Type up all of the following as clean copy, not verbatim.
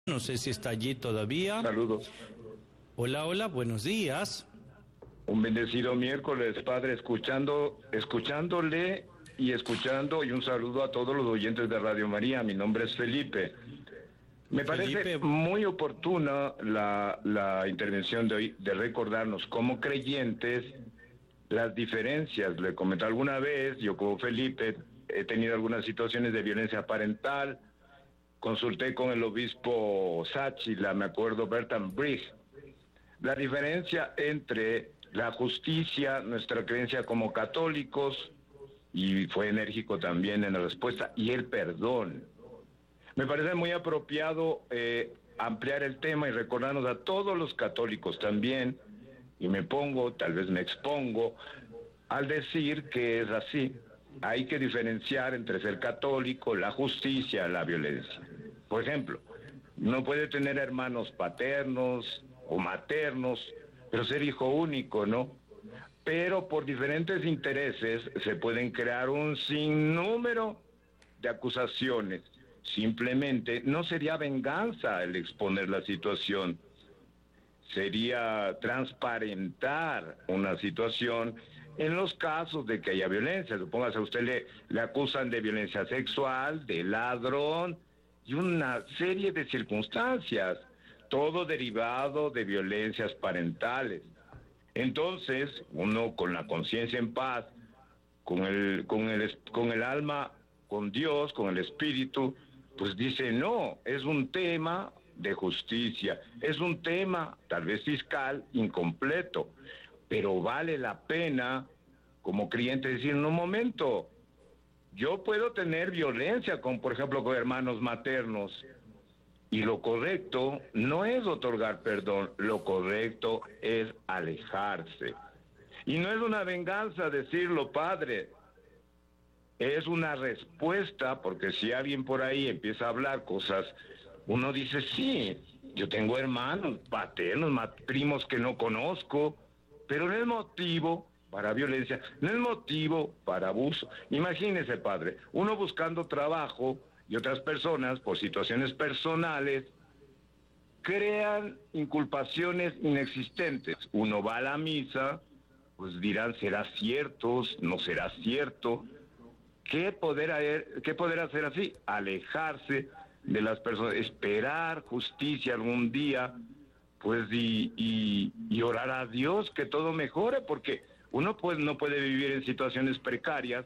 No sé si está allí todavía. Saludos. Hola, hola, buenos días. Un bendecido miércoles, Padre, escuchándole y escuchando, y un saludo a todos los oyentes de Radio María. Mi nombre es Felipe. Me parece muy oportuna la intervención de hoy, de recordarnos como creyentes las diferencias. Le comenté alguna vez, yo como Felipe he tenido algunas situaciones de violencia parental. Consulté con el obispo Sáchila, me acuerdo, Bertrand Brigg, la diferencia entre la justicia, nuestra creencia como católicos, y fue enérgico también en la respuesta, y el perdón. Me parece muy apropiado ampliar el tema y recordarnos a todos los católicos también, y tal vez me expongo, al decir que es así. Hay que diferenciar entre ser católico, la justicia, la violencia. Por ejemplo, no puede tener hermanos paternos o maternos, pero ser hijo único, ¿no? Pero por diferentes intereses se pueden crear un sinnúmero de acusaciones. Simplemente no sería venganza el exponer la situación, sería transparentar una situación. En los casos de que haya violencia, supóngase a usted le acusan de violencia sexual, de ladrón y una serie de circunstancias, todo derivado de violencias parentales. Entonces, uno con la conciencia en paz, con el alma, con Dios, con el Espíritu, pues dice, no, es un tema de justicia, es un tema tal vez fiscal incompleto, pero vale la pena como creyente decir, en un momento, yo puedo tener violencia por ejemplo, con hermanos maternos, y lo correcto no es otorgar perdón, lo correcto es alejarse. Y no es una venganza decirlo, Padre, es una respuesta, porque si alguien por ahí empieza a hablar cosas, uno dice, sí, yo tengo hermanos paternos, primos que no conozco, pero no es motivo para violencia, no es motivo para abuso. Imagínese, Padre, uno buscando trabajo y otras personas, por situaciones personales, crean inculpaciones inexistentes. Uno va a la misa, pues dirán, ¿será cierto? ¿No será cierto? ¿Qué poder hacer así? Alejarse de las personas, esperar justicia algún día, pues y orar a Dios que todo mejore, porque uno pues no puede vivir en situaciones precarias,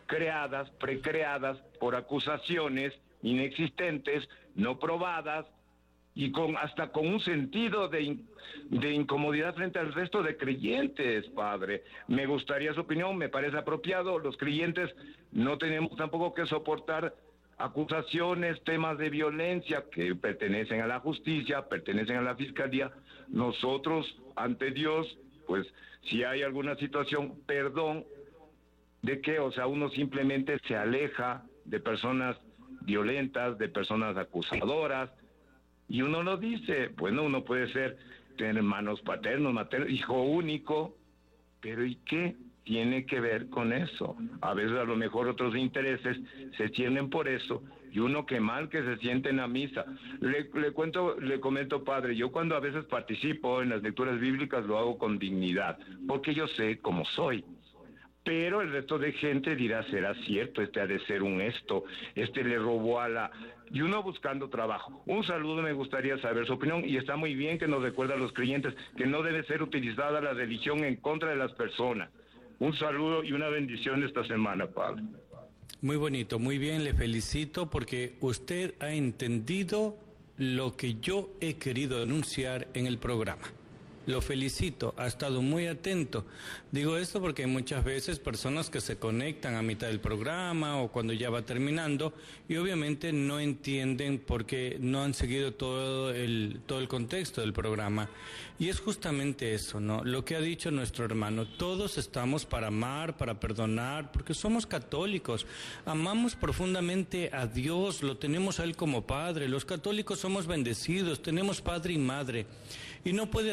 precreadas por acusaciones inexistentes, no probadas, y hasta con un sentido de incomodidad frente al resto de creyentes, Padre. Me gustaría su opinión, me parece apropiado. Los creyentes no tenemos tampoco que soportar acusaciones, temas de violencia que pertenecen a la justicia, pertenecen a la fiscalía. Nosotros, ante Dios, pues, si hay alguna situación, perdón, ¿de qué? O sea, uno simplemente se aleja de personas violentas, de personas acusadoras, y uno lo dice. Bueno, uno puede tener hermanos paternos, maternos, hijo único, pero ¿y qué tiene que ver con eso? A veces a lo mejor otros intereses se tienen por eso, y uno qué mal que se siente en la misa. Le comento, Padre, yo cuando a veces participo en las lecturas bíblicas lo hago con dignidad, porque yo sé cómo soy. Pero el resto de gente dirá, ¿será cierto? Ha de ser le robó y uno buscando trabajo. Un saludo, me gustaría saber su opinión, y está muy bien que nos recuerda a los creyentes que no debe ser utilizada la religión en contra de las personas. Un saludo y una bendición esta semana, Padre. Muy bonito, muy bien, le felicito porque usted ha entendido lo que yo he querido anunciar en el programa. Lo felicito, ha estado muy atento. Digo esto porque hay muchas veces personas que se conectan a mitad del programa o cuando ya va terminando y obviamente no entienden porque no han seguido todo el contexto del programa. Y es justamente eso, ¿no? Lo que ha dicho nuestro hermano, todos estamos para amar, para perdonar, porque somos católicos. Amamos profundamente a Dios, lo tenemos a Él como Padre. Los católicos somos bendecidos, tenemos Padre y Madre. Y no puede reinar en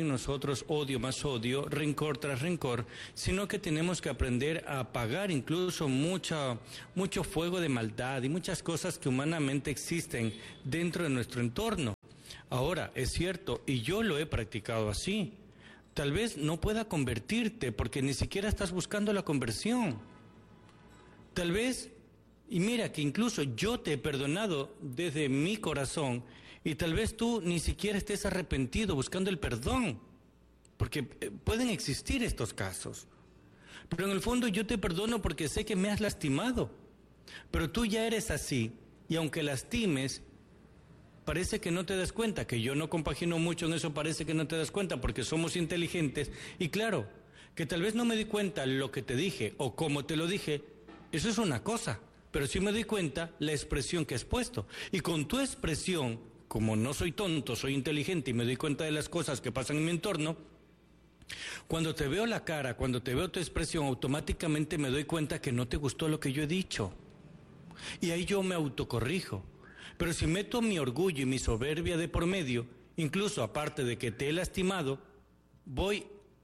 en nosotros odio más odio, rencor tras rencor, sino que tenemos que aprender a apagar incluso mucho fuego de maldad y muchas cosas que humanamente existen dentro de nuestro entorno. Ahora, es cierto, y yo lo he practicado así. Tal vez no pueda convertirte porque ni siquiera estás buscando la conversión. Tal vez, y mira que incluso yo te he perdonado desde mi corazón y tal vez tú ni siquiera estés arrepentido buscando el perdón, porque pueden existir estos casos. Pero en el fondo yo te perdono porque sé que me has lastimado, pero tú ya eres así y aunque lastimes, parece que no te das cuenta, que yo no compagino mucho en eso, parece que no te das cuenta porque somos inteligentes y claro, que tal vez no me di cuenta lo que te dije o cómo te lo dije, eso es una cosa, pero sí me di cuenta la expresión que has puesto y con tu expresión, como no soy tonto, soy inteligente y me doy cuenta de las cosas que pasan en mi entorno, cuando te veo la cara, cuando te veo tu expresión, automáticamente me doy cuenta que no te gustó lo que yo he dicho y ahí yo me autocorrijo. Pero si meto mi orgullo y mi soberbia de por medio, incluso aparte de que te he lastimado, voy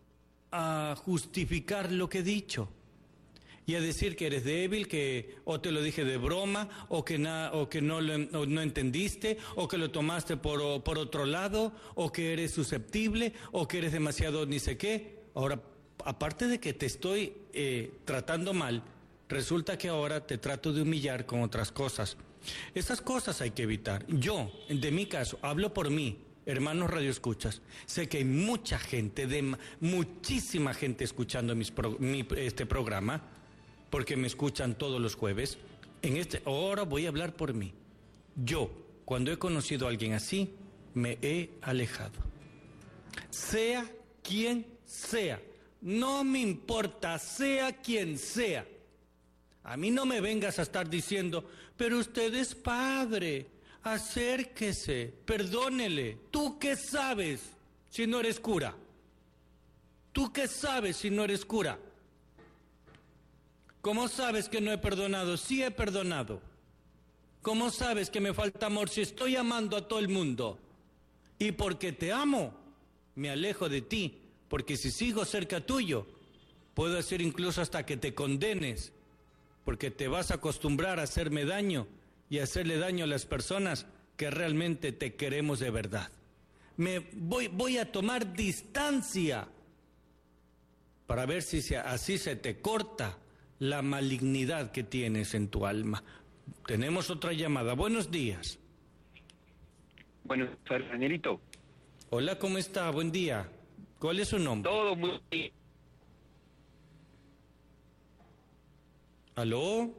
a justificar lo que he dicho y a decir que eres débil, que o te lo dije de broma, o que no entendiste, o que lo tomaste por otro lado, o que eres susceptible, o que eres demasiado ni sé qué. Ahora, aparte de que te estoy tratando mal, resulta que ahora te trato de humillar con otras cosas. Esas cosas hay que evitar. Yo, de mi caso, hablo por mí, hermanos radioescuchas. Sé que hay mucha gente, muchísima gente escuchando este programa, porque me escuchan todos los jueves. Ahora voy a hablar por mí. Yo, cuando he conocido a alguien así, me he alejado. Sea quien sea, no me importa, sea quien sea. A mí no me vengas a estar diciendo, pero usted es padre, acérquese, perdónele. ¿Tú qué sabes si no eres cura? ¿Tú qué sabes si no eres cura? ¿Cómo sabes que no he perdonado? Sí he perdonado. ¿Cómo sabes que me falta amor si estoy amando a todo el mundo? Y porque te amo, me alejo de ti, porque si sigo cerca tuyo, puedo hacer incluso hasta que te condenes, porque te vas a acostumbrar a hacerme daño y a hacerle daño a las personas que realmente te queremos de verdad. Voy a tomar distancia para ver si así se te corta la malignidad que tienes en tu alma. Tenemos otra llamada. Buenos días. Bueno, Danielito. Hola, ¿cómo está? Buen día. ¿Cuál es su nombre? Todo muy bien. ¿Aló?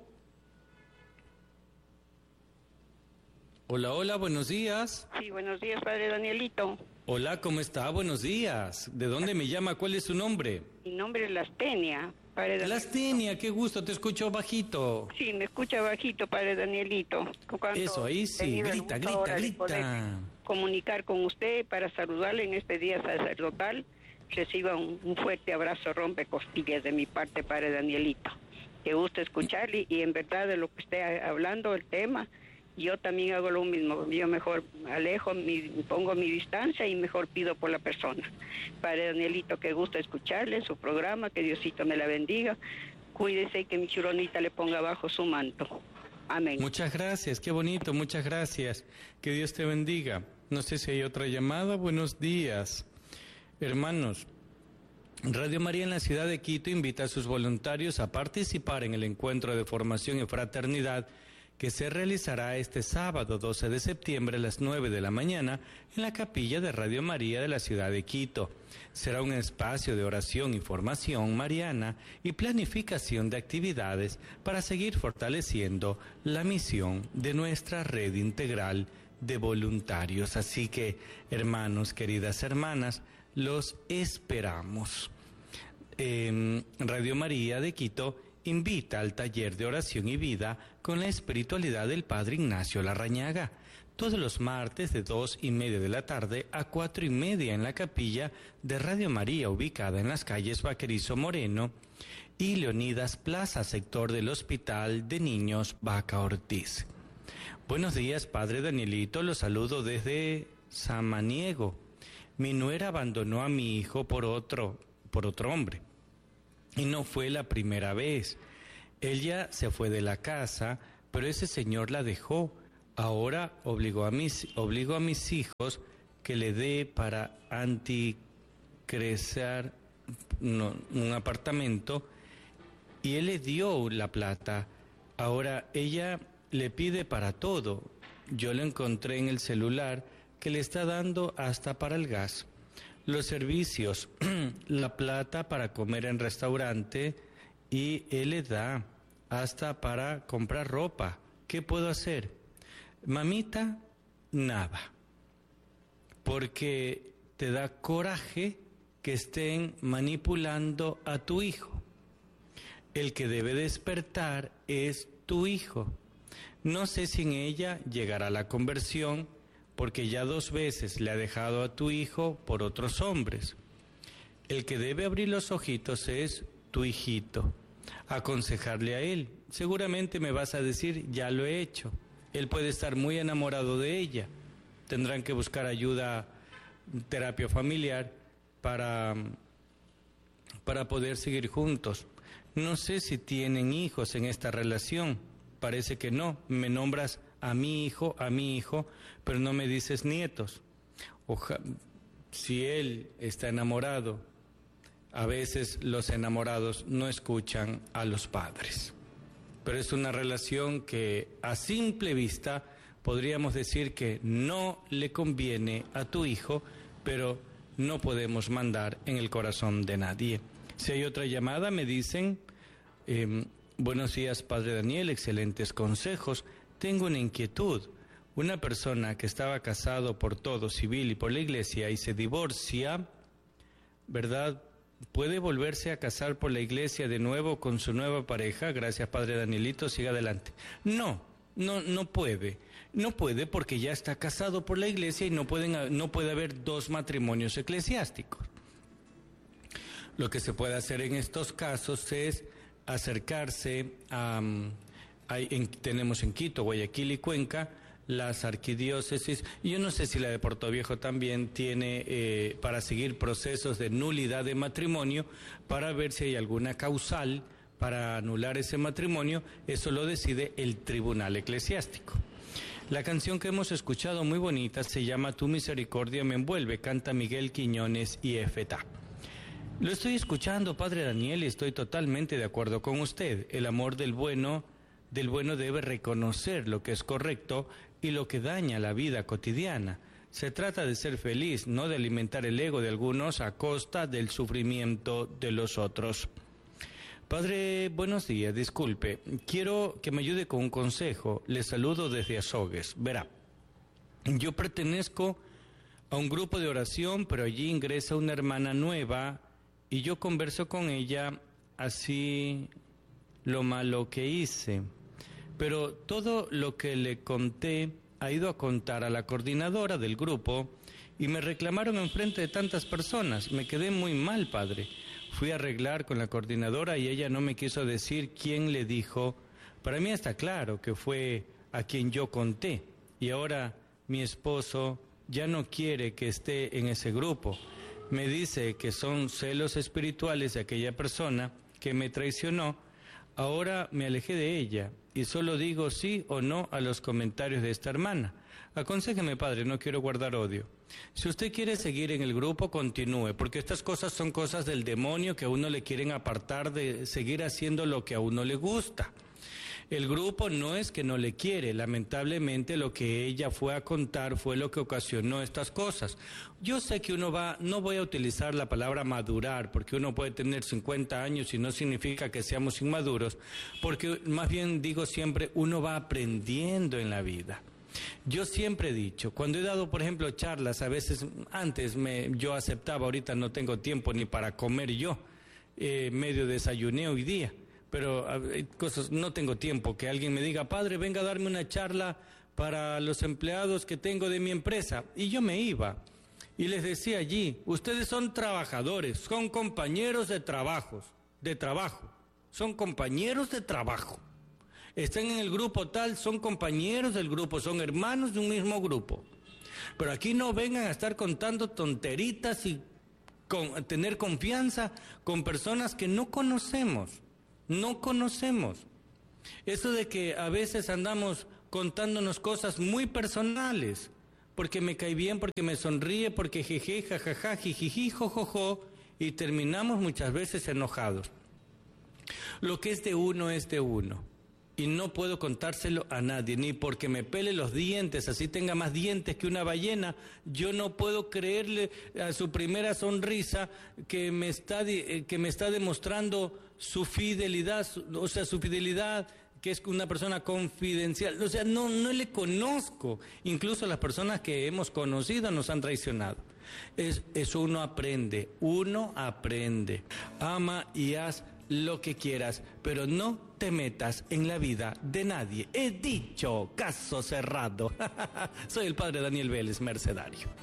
Hola, hola, buenos días. Sí, buenos días, padre Danielito. Hola, ¿cómo está? Buenos días. ¿De dónde me llama? ¿Cuál es su nombre? Mi nombre es Lastenia, padre Danielito. Lastenia, qué gusto, te escucho bajito. Sí, me escucha bajito, padre Danielito. Eso, ahí sí, grita. Comunicar con usted para saludarle en este día sacerdotal. Reciba un fuerte abrazo, rompe costillas de mi parte, padre Danielito. Que gusta escucharle y en verdad de lo que esté hablando, el tema, yo también hago lo mismo. Yo mejor pongo mi distancia y mejor pido por la persona. Padre Danielito, que gusta escucharle en su programa, que Diosito me la bendiga. Cuídese y que mi churonita le ponga bajo su manto. Amén. Muchas gracias, qué bonito, muchas gracias. Que Dios te bendiga. No sé si hay otra llamada. Buenos días. Hermanos, Radio María en la ciudad de Quito invita a sus voluntarios a participar en el encuentro de formación y fraternidad que se realizará este sábado 12 de septiembre a las 9 de la mañana en la capilla de Radio María de la ciudad de Quito. Será un espacio de oración y formación mariana y planificación de actividades para seguir fortaleciendo la misión de nuestra red integral de voluntarios. Así que, hermanos, queridas hermanas, los esperamos. Radio María de Quito invita al taller de oración y vida con la espiritualidad del Padre Ignacio Larrañaga, todos los martes de 2:30 de la tarde a 4:30 en la capilla de Radio María, ubicada en las calles Vaquerizo Moreno y Leonidas Plaza, sector del Hospital de Niños Vaca Ortiz. Buenos días, Padre Danielito, los saludo desde Samaniego. mi nuera abandonó a mi hijo por otro hombre. Y no fue la primera vez. Ella se fue de la casa, pero ese señor la dejó. Ahora obligó a mis hijos que le dé para anticrecer un apartamento, y él le dio la plata. Ahora ella le pide para todo. Yo lo encontré en el celular que le está dando hasta para el gas, los servicios, la plata para comer en restaurante, y él le da hasta para comprar ropa. ¿Qué puedo hacer? Mamita, nada, porque te da coraje que estén manipulando a tu hijo. El que debe despertar es tu hijo. No sé si en ella llegará la conversión, porque ya 2 veces le ha dejado a tu hijo por otros hombres. El que debe abrir los ojitos es tu hijito, aconsejarle a él. Seguramente me vas a decir, ya lo he hecho. Él puede estar muy enamorado de ella. Tendrán que buscar ayuda, terapia familiar, para poder seguir juntos. No sé si tienen hijos en esta relación. Parece que no. Me nombras a mi hijo, pero no me dices nietos. Si él está enamorado, a veces los enamorados no escuchan a los padres. Pero es una relación que a simple vista podríamos decir que no le conviene a tu hijo, pero no podemos mandar en el corazón de nadie. Si hay otra llamada, me dicen, buenos días, Padre Daniel, excelentes consejos. Tengo una inquietud. Una persona que estaba casado por todo civil y por la iglesia y se divorcia, ¿verdad?, ¿puede volverse a casar por la iglesia de nuevo con su nueva pareja? Gracias, Padre Danielito, siga adelante. No puede. No puede, porque ya está casado por la iglesia y no puede haber 2 matrimonios eclesiásticos. Lo que se puede hacer en estos casos es acercarse tenemos en Quito, Guayaquil y Cuenca las arquidiócesis, y yo no sé si la de Puerto Viejo también tiene para seguir procesos de nulidad de matrimonio, para ver si hay alguna causal para anular ese matrimonio. Eso lo decide el tribunal eclesiástico. La canción que hemos escuchado, muy bonita, se llama Tu misericordia me envuelve, canta Miguel Quiñones y Efetá. Lo estoy escuchando, Padre Daniel, y estoy totalmente de acuerdo con usted. El amor del bueno debe reconocer lo que es correcto y lo que daña la vida cotidiana. Se trata de ser feliz, no de alimentar el ego de algunos a costa del sufrimiento de los otros. Padre, buenos días, disculpe, quiero que me ayude con un consejo. Le saludo desde Azogues. Verá, yo pertenezco a un grupo de oración, pero allí ingresa una hermana nueva y yo converso con ella así lo malo que hice. Pero todo lo que le conté ha ido a contar a la coordinadora del grupo y me reclamaron enfrente de tantas personas. Me quedé muy mal, padre. Fui a arreglar con la coordinadora y ella no me quiso decir quién le dijo. Para mí está claro que fue a quien yo conté. Y ahora mi esposo ya no quiere que esté en ese grupo. Me dice que son celos espirituales de aquella persona que me traicionó. Ahora me alejé de ella y solo digo sí o no a los comentarios de esta hermana. Aconséjeme, padre, no quiero guardar odio. Si usted quiere seguir en el grupo, continúe, porque estas cosas son cosas del demonio que a uno le quieren apartar de seguir haciendo lo que a uno le gusta. El grupo no es que no le quiere, lamentablemente lo que ella fue a contar fue lo que ocasionó estas cosas. Yo sé que no voy a utilizar la palabra madurar, porque uno puede tener 50 años y no significa que seamos inmaduros, porque más bien digo siempre, uno va aprendiendo en la vida. Yo siempre he dicho, cuando he dado, por ejemplo, charlas, a veces antes yo aceptaba, ahorita no tengo tiempo ni para comer yo, medio desayuné hoy día. Pero hay cosas, no tengo tiempo, que alguien me diga, padre, venga a darme una charla para los empleados que tengo de mi empresa. Y yo me iba y les decía allí, ustedes son trabajadores, son compañeros de trabajo, son compañeros de trabajo. Están en el grupo tal, son compañeros del grupo, son hermanos de un mismo grupo. Pero aquí no vengan a estar contando tonteritas y tener confianza con personas que no conocemos. No conocemos. Eso de que a veces andamos contándonos cosas muy personales, porque me cae bien, porque me sonríe, porque jeje, jajaja, jijiji, jojojo, y terminamos muchas veces enojados. Lo que es de uno es de uno, y no puedo contárselo a nadie, ni porque me pele los dientes, así tenga más dientes que una ballena. Yo no puedo creerle a su primera sonrisa que me está demostrando su fidelidad, su fidelidad, que es una persona confidencial. O sea, no le conozco. Incluso las personas que hemos conocido nos han traicionado. Eso uno aprende. Ama y haz lo que quieras, pero no te metas en la vida de nadie. He dicho, caso cerrado. Soy el padre Daniel Vélez, mercedario.